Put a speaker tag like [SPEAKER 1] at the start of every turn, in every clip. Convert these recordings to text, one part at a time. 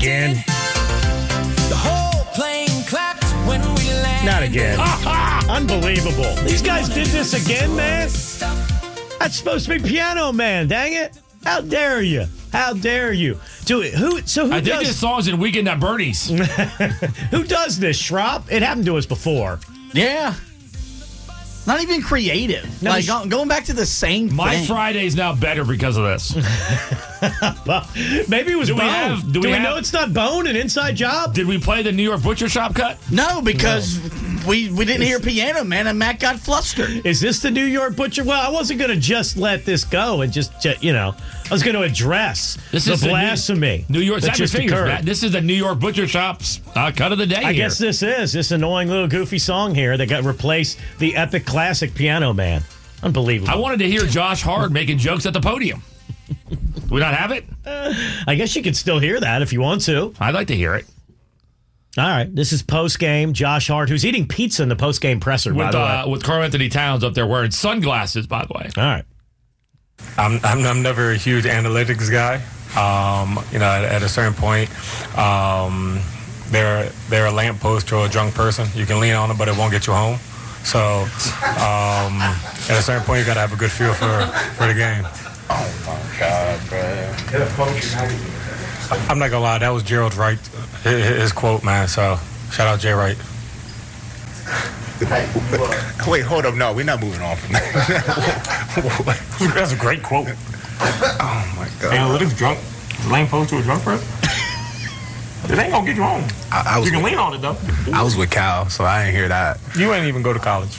[SPEAKER 1] again.
[SPEAKER 2] The whole plane clapped when we landed.
[SPEAKER 1] Not again. Unbelievable. These guys did this again, man. That's supposed to be Piano Man, dang it. How dare you? How dare you? Do it. Who
[SPEAKER 3] I think this song's in Weekend at Bernie's.
[SPEAKER 1] Who does this, Schropp? It happened to us before.
[SPEAKER 4] Yeah. Not even creative.
[SPEAKER 1] No,
[SPEAKER 4] like going back to the same
[SPEAKER 3] My
[SPEAKER 4] thing.
[SPEAKER 3] Friday's now better because of this.
[SPEAKER 1] Maybe it was Bone. Do we know it's not Bone, an inside job?
[SPEAKER 3] Did we play the New York Butcher Shop cut?
[SPEAKER 4] No, because we didn't hear Piano Man and Matt got flustered.
[SPEAKER 1] Is this the New York Butcher? Well, I wasn't going to just let this go and just I was going to address the blasphemy.
[SPEAKER 3] New York,
[SPEAKER 1] that just
[SPEAKER 3] fingers,
[SPEAKER 1] occurred.
[SPEAKER 3] Matt. This is the New York Butcher Shop's cut of the day.
[SPEAKER 1] I guess this is this annoying little goofy song here that got replaced the epic classic Piano Man. Unbelievable.
[SPEAKER 3] I wanted to hear Josh Hard making jokes at the podium. Do we not have it?
[SPEAKER 1] I guess you can still hear that if you want to.
[SPEAKER 3] I'd like to hear it.
[SPEAKER 1] All right. This is post-game. Josh Hart, who's eating pizza in the post-game presser, by the way.
[SPEAKER 3] With Karl Anthony Towns up there wearing sunglasses, by the way.
[SPEAKER 1] All right.
[SPEAKER 5] I'm never a huge analytics guy. At a certain point, they're a lamppost or a drunk person. You can lean on it, but it won't get you home. So at a certain point, you got to have a good feel for the game. Oh, my God, bro. I'm not going to lie. That was Gerald Wright, his quote, man. So shout out Jay Wright.
[SPEAKER 6] Wait, hold up. No, we're not moving on from that.
[SPEAKER 5] That's a great quote.
[SPEAKER 6] Oh, my God.
[SPEAKER 5] Analytics drunk. Lamppost to a drunk person? It ain't going to get you home. You can lean on it, though.
[SPEAKER 6] I was with Cal, so I didn't hear that.
[SPEAKER 5] You ain't even go to college.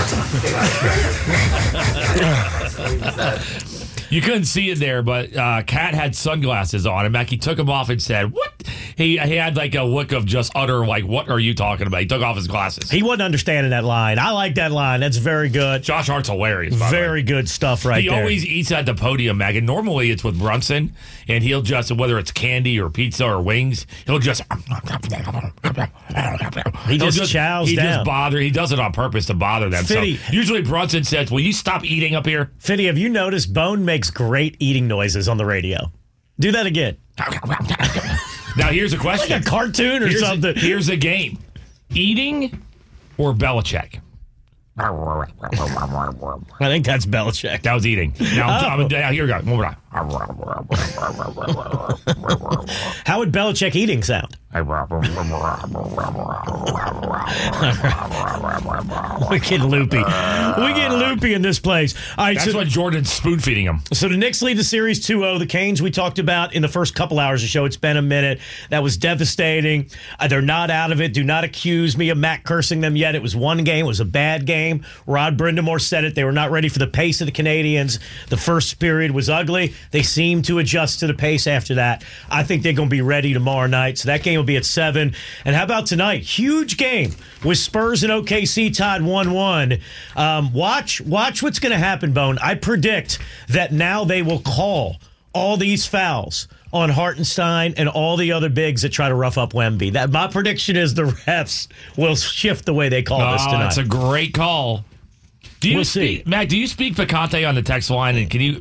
[SPEAKER 3] You couldn't see it there, but Kat had sunglasses on, and Mackie took them off and said, "What?" He had like a look of just utter, like, "What are you talking about?" He took off his glasses.
[SPEAKER 1] He wasn't understanding that line. I like that line. That's very good.
[SPEAKER 3] Josh Hart's hilarious. By
[SPEAKER 1] Very good stuff right there.
[SPEAKER 3] He always eats at the podium, Mac, and normally it's with Brunson, and he'll just, whether it's candy or pizza or wings, he'll just...
[SPEAKER 1] He just chows down.
[SPEAKER 3] He does it on purpose to bother them.
[SPEAKER 1] Fitty.
[SPEAKER 3] So usually Brunson says, "Will you stop eating up here?"
[SPEAKER 1] Fitty, have you noticed Bone makes great eating noises on the radio? Do that again.
[SPEAKER 3] Now, here's a question.
[SPEAKER 1] Like a cartoon or something.
[SPEAKER 3] Here's a game. Eating or Belichick?
[SPEAKER 1] I think that's Belichick.
[SPEAKER 3] That was eating. Now, here we go. One more time.
[SPEAKER 1] How would Belichick eating sound? We're getting loopy. We're getting loopy in this place. All right,
[SPEAKER 3] That's what Jordan's spoon-feeding him.
[SPEAKER 1] So the Knicks lead the series 2-0. The Canes we talked about in the first couple hours of the show. It's been a minute. That was devastating. They're not out of it. Do not accuse me of Matt cursing them yet. It was one game. It was a bad game. Rod Brindamore said it. They were not ready for the pace of the Canadians. The first period was ugly. They seemed to adjust to the pace after that. I think they're going to be ready tomorrow night. So that game will be at 7. And how about tonight? Huge game with Spurs and OKC tied 1-1. Watch what's going to happen, Bone. I predict that now they will call all these fouls on Hartenstein and all the other bigs that try to rough up Wemby. That my prediction is the refs will shift the way they call this tonight.
[SPEAKER 3] That's a great call.
[SPEAKER 1] We'll see.
[SPEAKER 3] Matt, do you speak Picante on the text line? And can you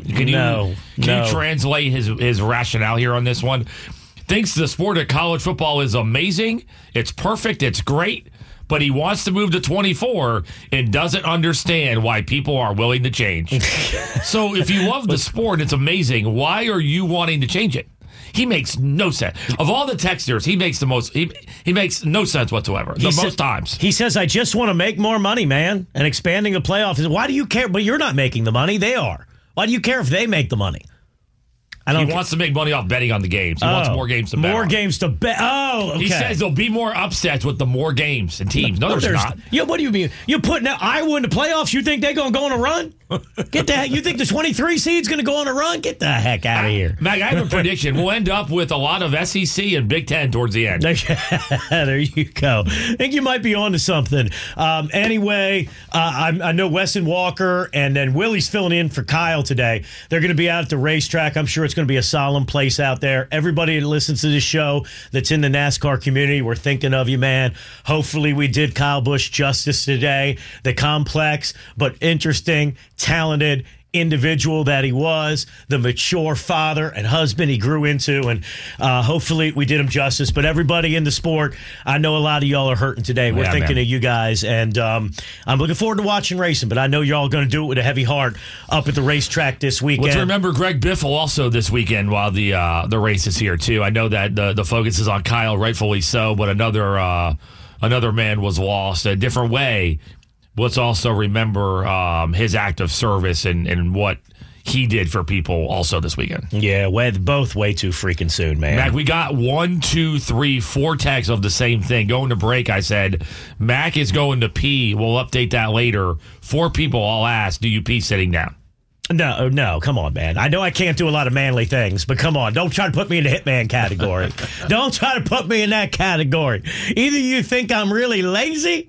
[SPEAKER 3] translate his rationale here on this one? Thinks the sport of college football is amazing. It's perfect. It's great. But he wants to move to 24 and doesn't understand why people are willing to change. So if you love the sport, it's amazing. Why are you wanting to change it? He makes no sense. Of all the texters, he makes the most. He makes no sense whatsoever. Most times.
[SPEAKER 1] He says, "I just want to make more money, man." And expanding the playoffs. Why do you care? But you're not making the money. They are. Why do you care if they make the money?
[SPEAKER 3] He wants to make money off betting on the games. He wants more games to bet.
[SPEAKER 1] More
[SPEAKER 3] on.
[SPEAKER 1] games to bet. Oh, okay.
[SPEAKER 3] He says there'll be more upsets with the more games and teams. No, there's not.
[SPEAKER 1] Yeah, what do you mean? You're putting Iowa in the playoffs. You think they're going to go on a run? Get the heck. You think the 23 seed's going to go on a run? Get the heck out of here.
[SPEAKER 3] Mag, I have a prediction. We'll end up with a lot of SEC and Big Ten towards the end.
[SPEAKER 1] There you go. I think you might be on to something. Anyway, I know Wesson Walker and then Willie's filling in for Kyle today. They're going to be out at the racetrack. I'm sure it's going to be a solemn place out there. Everybody that listens to this show that's in the NASCAR community, we're thinking of you, man. Hopefully we did Kyle Busch justice today. The complex, but interesting, talented, individual that he was, the mature father and husband he grew into, and hopefully we did him justice. But everybody in the sport, I know a lot of y'all are hurting today. We're thinking of you guys, and I'm looking forward to watching racing, but I know y'all are going to do it with a heavy heart up at the racetrack this weekend.
[SPEAKER 3] Let's remember Greg Biffle also this weekend while the race is here, too. I know that the focus is on Kyle, rightfully so, but another man was lost a different way. Let's also remember his act of service and what he did for people also this weekend.
[SPEAKER 1] Yeah, both way too freaking soon, man.
[SPEAKER 3] Mac, we got 1, 2, 3, 4 texts of the same thing. Going to break, I said, Mac is going to pee. We'll update that later. 4 people all asked, do you pee sitting down?
[SPEAKER 1] No, come on, man. I know I can't do a lot of manly things, but come on. Don't try to put me in the hitman category. Don't try to put me in that category. Either you think I'm really lazy,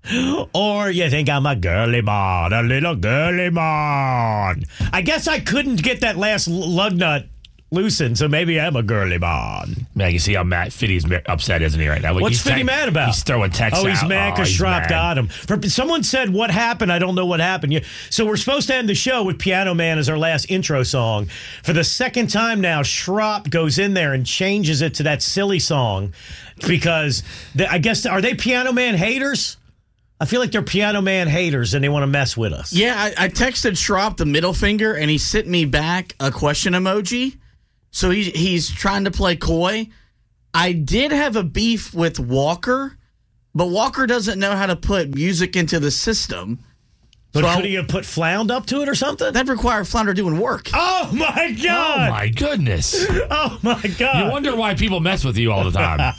[SPEAKER 1] or you think I'm a girly mon, a little girly mon. I guess I couldn't get that last lug nut loosened, so maybe I'm a girly mon.
[SPEAKER 3] Man, you see how Fiddy's upset, isn't he, right now? Like,
[SPEAKER 1] what's Fiddy mad about?
[SPEAKER 3] He's throwing texts out.
[SPEAKER 1] He's mad because Schropp got him. Someone said, what happened? I don't know what happened. So we're supposed to end the show with Piano Man as our last intro song. For the second time now, Schropp goes in there and changes it to that silly song because, I guess, are they Piano Man haters? I feel like they're Piano Man haters and they want to mess with us.
[SPEAKER 4] Yeah, I texted Schropp the middle finger and he sent me back a question emoji. So he's trying to play coy. I did have a beef with Walker, but Walker doesn't know how to put music into the system.
[SPEAKER 1] But could he have put Flound up to it or something?
[SPEAKER 4] That'd require Flounder doing work.
[SPEAKER 1] Oh, my God.
[SPEAKER 3] Oh, my goodness.
[SPEAKER 1] Oh, my God.
[SPEAKER 3] You wonder why people mess with you all the time.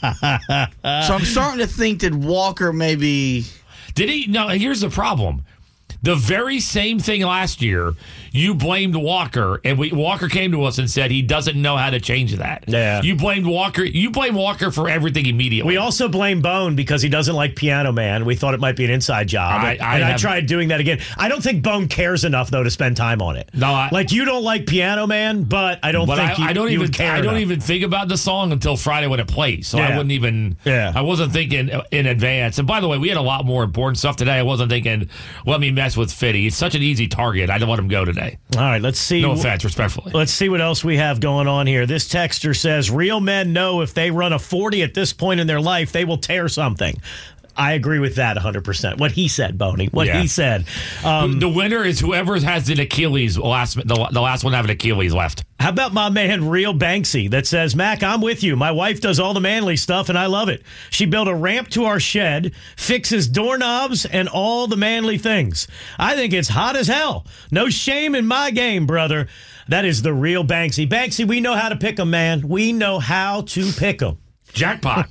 [SPEAKER 4] So I'm starting to think that Walker maybe...
[SPEAKER 3] Did he? No, here's the problem. The very same thing last year, you blamed Walker, and Walker came to us and said he doesn't know how to change that.
[SPEAKER 1] Yeah.
[SPEAKER 3] You blamed Walker. You blame Walker for everything immediately.
[SPEAKER 1] We also blame Bone because he doesn't like Piano Man. We thought it might be an inside job. I tried doing that again. I don't think Bone cares enough, though, to spend time on it.
[SPEAKER 3] No,
[SPEAKER 1] you don't like Piano Man, but I don't think
[SPEAKER 3] I don't even think about the song until Friday when it plays. So I wouldn't even. Yeah. I wasn't thinking in advance. And by the way, we had a lot more important stuff today. I wasn't thinking, let me mess with Fiddy. It's such an easy target. I don't want him to go today.
[SPEAKER 1] All right, let's see.
[SPEAKER 3] No offense, respectfully.
[SPEAKER 1] Let's see what else we have going on here. This texter says, real men know if they run a 40 at this point in their life, they will tear something. I agree with that 100%. What he said, Boney. He said.
[SPEAKER 3] The winner is whoever has an Achilles, the last one having Achilles left.
[SPEAKER 1] How about my man, Real Banksy, that says, Mac, I'm with you. My wife does all the manly stuff, and I love it. She built a ramp to our shed, fixes doorknobs, and all the manly things. I think it's hot as hell. No shame in my game, brother. That is the Real Banksy. Banksy, we know how to pick 'em, man. We know how to pick 'em.
[SPEAKER 3] Jackpot.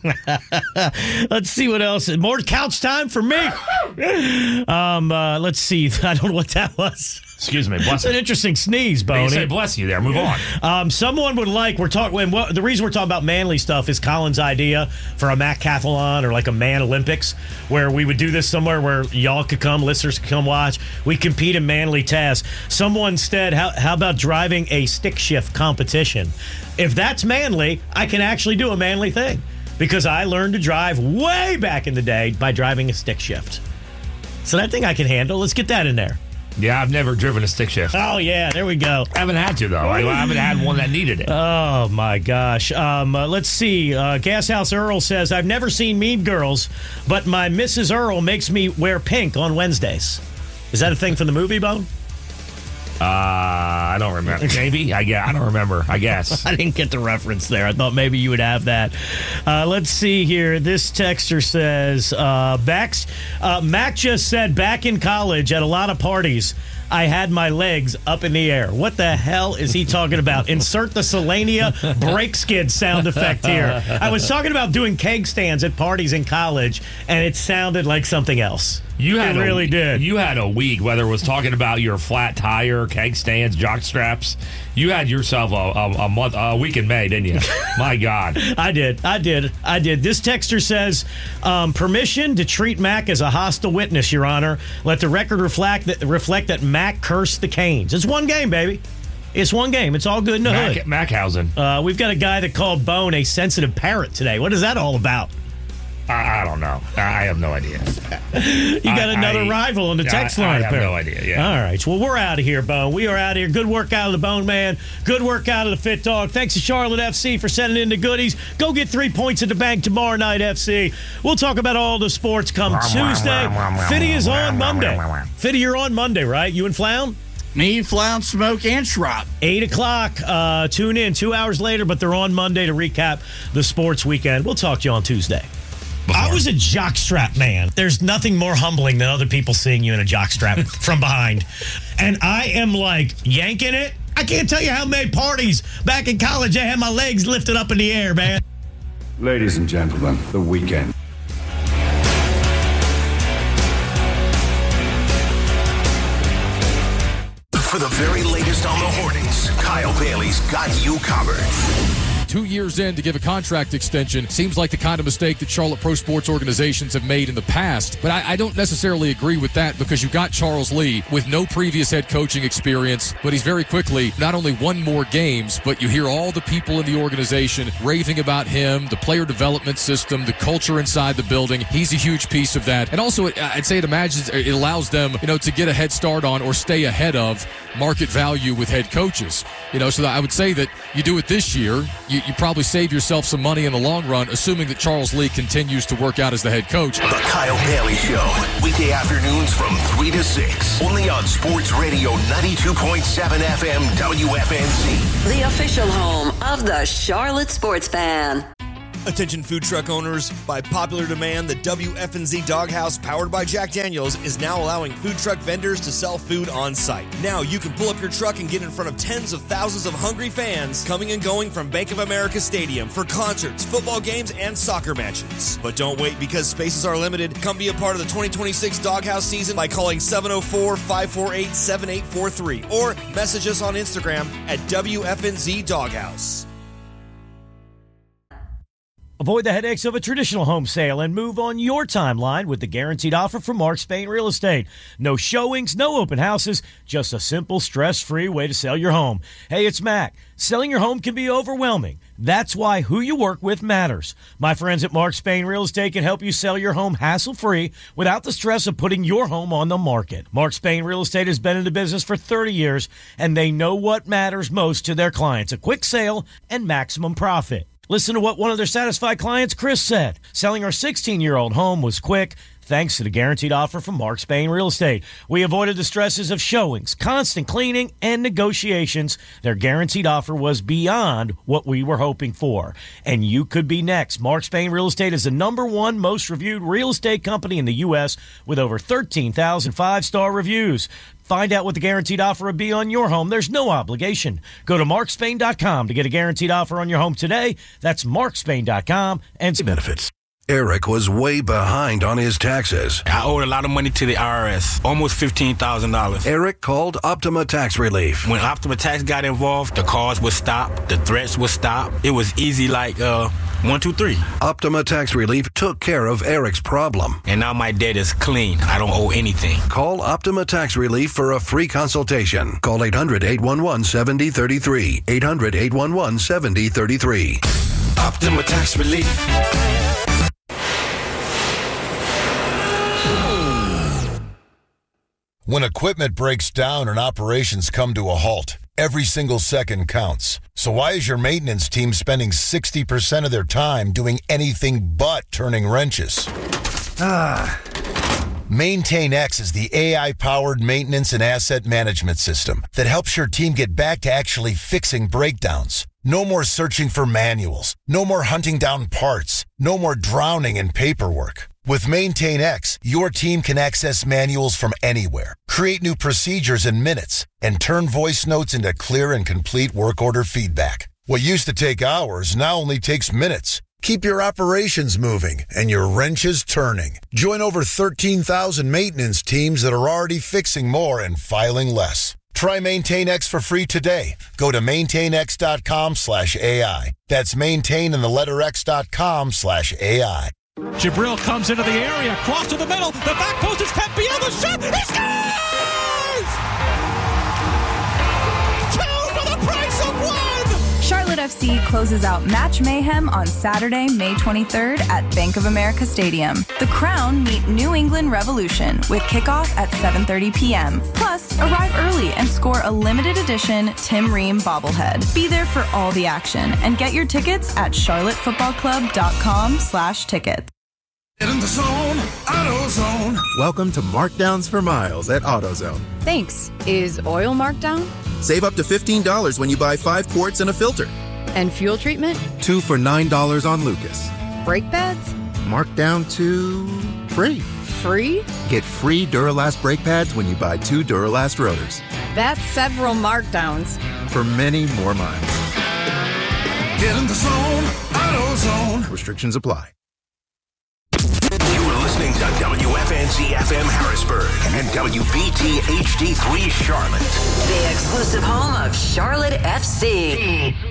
[SPEAKER 1] Let's see what else. More couch time for me. Let's see. I don't know what that was.
[SPEAKER 3] Excuse me. Bless you.
[SPEAKER 1] An interesting sneeze, Boney.
[SPEAKER 3] You say bless you there. Move on.
[SPEAKER 1] Someone would like, the reason we're talking about manly stuff is Colin's idea for a Macathlon or like a Man Olympics where we would do this somewhere where y'all could come, listeners could come watch. We compete in manly tasks. Someone said, how about driving a stick shift competition? If that's manly, I can actually do a manly thing because I learned to drive way back in the day by driving a stick shift. So that thing I can handle. Let's get that in there.
[SPEAKER 3] Yeah, I've never driven a stick shift.
[SPEAKER 1] Oh, yeah, there we go.
[SPEAKER 3] I haven't had to, though. I haven't had one that needed it.
[SPEAKER 1] Oh, my gosh. Let's see. Gas House Earl says, I've never seen Mean Girls, but my Mrs. Earl makes me wear pink on Wednesdays. Is that a thing from the movie, Bone?
[SPEAKER 3] I don't remember. Maybe? I don't remember. I guess.
[SPEAKER 1] I didn't get the reference there. I thought maybe you would have that. Let's see here. This texter says, Mac just said, back in college at a lot of parties, I had my legs up in the air. What the hell is he talking about? Insert the Selenia brake skid sound effect here. I was talking about doing keg stands at parties in college, and it sounded like something else. It really did.
[SPEAKER 3] You had a week, whether it was talking about your flat tire, keg stands, jock straps. You had yourself a week in May, didn't you? My God.
[SPEAKER 1] I did. This texter says, permission to treat Mac as a hostile witness, Your Honor. Let the record reflect that Mac cursed the Canes. It's one game, baby. It's one game. It's all good in the hood.
[SPEAKER 3] Mackhausen.
[SPEAKER 1] We've got a guy that called Bone a sensitive parrot today. What is that all about?
[SPEAKER 3] I don't know. I have no idea.
[SPEAKER 1] You got another rival on the text line.
[SPEAKER 3] I have no idea, yeah.
[SPEAKER 1] All right. Well, we're out of here, Bone. We are out of here. Good work out of the Bone Man. Good work out of the Fit Dog. Thanks to Charlotte FC for sending in the goodies. Go get 3 points at the bank tomorrow night, FC. We'll talk about all the sports come Tuesday. Fitty is on Monday. Fitty, you're on Monday, right? You and Flown?
[SPEAKER 4] Me, Flown, Smoke, and Schropp.
[SPEAKER 1] 8 o'clock. Tune in 2 hours later, but they're on Monday to recap the sports weekend. We'll talk to you on Tuesday. I was a jockstrap man. There's nothing more humbling than other people seeing you in a jockstrap from behind. And I am like yanking it. I can't tell you how many parties back in college I had my legs lifted up in the air, man.
[SPEAKER 7] Ladies and gentlemen, the weekend.
[SPEAKER 8] For the very latest on the Hornets, Kyle Bailey's got you covered.
[SPEAKER 9] 2 years in to give a contract extension seems like the kind of mistake that Charlotte Pro Sports organizations have made in the past. But I don't necessarily agree with that because you got Charles Lee with no previous head coaching experience, but he's very quickly not only won more games, but you hear all the people in the organization raving about him, the player development system, the culture inside the building. He's a huge piece of that. And also, I'd say it allows them, to get a head start on or stay ahead of market value with head coaches. So I would say that you do it this year, you probably save yourself some money in the long run, assuming that Charles Lee continues to work out as the head coach.
[SPEAKER 8] The Kyle Bailey Show, weekday afternoons from 3 to 6, only on Sports Radio 92.7 FM WFNZ.
[SPEAKER 10] The official home of the Charlotte Sports Fan.
[SPEAKER 11] Attention food truck owners, by popular demand, the WFNZ Doghouse, powered by Jack Daniels, is now allowing food truck vendors to sell food on site. Now you can pull up your truck and get in front of tens of thousands of hungry fans coming and going from Bank of America Stadium for concerts, football games, and soccer matches. But don't wait, because spaces are limited. Come be a part of the 2026 Doghouse season by calling 704-548-7843 or message us on Instagram at WFNZ Doghouse.
[SPEAKER 1] Avoid the headaches of a traditional home sale and move on your timeline with the guaranteed offer from Mark Spain Real Estate. No showings, no open houses, just a simple, stress-free way to sell your home. Hey, it's Mac. Selling your home can be overwhelming. That's why who you work with matters. My friends at Mark Spain Real Estate can help you sell your home hassle-free without the stress of putting your home on the market. Mark Spain Real Estate has been in the business for 30 years, and they know what matters most to their clients: a quick sale and maximum profit. Listen to what one of their satisfied clients, Chris, said. Selling our 16-year-old home was quick, thanks to the guaranteed offer from Mark Spain Real Estate. We avoided the stresses of showings, constant cleaning, and negotiations. Their guaranteed offer was beyond what we were hoping for. And you could be next. Mark Spain Real Estate is the #1 most reviewed real estate company in the U.S. with over 13,000 five-star reviews. Find out what the guaranteed offer would be on your home. There's no obligation. Go to markspain.com to get a guaranteed offer on your home today. That's markspain.com and
[SPEAKER 8] benefits. Eric was way behind on his taxes.
[SPEAKER 12] I owed a lot of money to the IRS, almost $15,000.
[SPEAKER 8] Eric called Optima Tax Relief.
[SPEAKER 12] When Optima Tax got involved, the calls would stop, the threats would stop. It was easy like 1, 2, 3.
[SPEAKER 8] Optima Tax Relief took care of Eric's problem.
[SPEAKER 12] And now my debt is clean. I don't owe anything.
[SPEAKER 8] Call Optima Tax Relief for a free consultation. Call 800-811-7033. 800-811-7033. Optima Tax Relief.
[SPEAKER 13] When equipment breaks down and operations come to a halt, every single second counts. So why is your maintenance team spending 60% of their time doing anything but turning wrenches? MaintainX is the AI-powered maintenance and asset management system that helps your team get back to actually fixing breakdowns. No more searching for manuals. No more hunting down parts. No more drowning in paperwork. With MaintainX, your team can access manuals from anywhere, create new procedures in minutes, and turn voice notes into clear and complete work order feedback. What used to take hours now only takes minutes. Keep your operations moving and your wrenches turning. Join over 13,000 maintenance teams that are already fixing more and filing less. Try MaintainX for free today. Go to maintainx.com/AI. That's maintain and the letter x.com/AI.
[SPEAKER 14] Jabril comes into the area, cross to the middle, the back post is kept beyond the shot, he scores! 2 for the price of 1!
[SPEAKER 15] Charlotte FC closes out Match Mayhem on Saturday, May 23rd at Bank of America Stadium. The Crown meet New England Revolution with kickoff at 7:30 p.m. Plus, arrive early and score a limited edition Tim Ream bobblehead. Be there for all the action and get your tickets at charlottefootballclub.com/tickets.
[SPEAKER 2] Get in the zone, AutoZone.
[SPEAKER 16] Welcome to Markdowns for Miles at AutoZone.
[SPEAKER 17] Thanks. Is oil marked down?
[SPEAKER 16] Save up to $15 when you buy 5 quarts and a filter.
[SPEAKER 17] And fuel treatment?
[SPEAKER 16] 2 for $9 on Lucas.
[SPEAKER 17] Brake pads?
[SPEAKER 16] Marked down to free.
[SPEAKER 17] Free?
[SPEAKER 16] Get free Duralast brake pads when you buy 2 Duralast rotors.
[SPEAKER 17] That's several markdowns.
[SPEAKER 16] For many more miles.
[SPEAKER 2] Get in the zone, AutoZone.
[SPEAKER 16] Restrictions apply.
[SPEAKER 8] You're listening to WFNZ FM Harrisburg and WBT HD3 Charlotte.
[SPEAKER 10] The exclusive home of Charlotte FC.